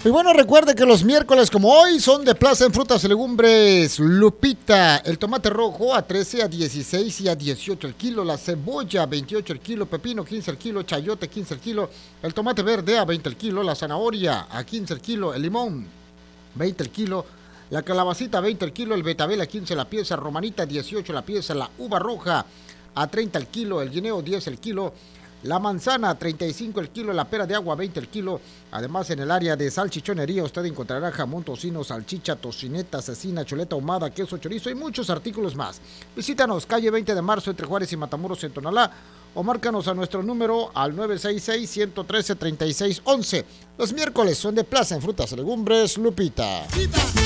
Y bueno, recuerde que los miércoles como hoy son de Plaza en Frutas y Legumbres Lupita. El tomate rojo a 13, a 16 y a 18 el kilo. La cebolla 28 el kilo. Pepino 15 el kilo. Chayote 15 el kilo. El tomate verde a 20 el kilo. La zanahoria a 15 el kilo. El limón 20 el kilo. La calabacita 20 el kilo. El betabel a 15 la pieza. Romanita 18 la pieza. La uva roja a 30 el kilo. El guineo 10 el kilo. La manzana, 35 el kilo, la pera de agua, 20 el kilo. Además, en el área de salchichonería usted encontrará jamón, tocino, salchicha, tocineta, cecina, chuleta ahumada, queso, chorizo y muchos artículos más. Visítanos, calle 20 de marzo, entre Juárez y Matamoros, en Tonalá, o márcanos a nuestro número al 966-113-3611. Los miércoles son de Plaza en Frutas y Legumbres Lupita.